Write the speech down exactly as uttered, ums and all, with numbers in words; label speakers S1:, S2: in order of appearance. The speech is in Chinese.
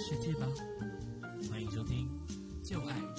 S1: 世界吧。欢迎收听《就爱